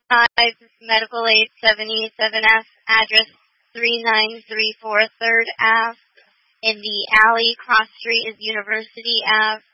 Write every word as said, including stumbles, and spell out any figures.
five Medical Aid seventy-seven F, address three nine three four third Ave. In the alley, cross street is University Ave.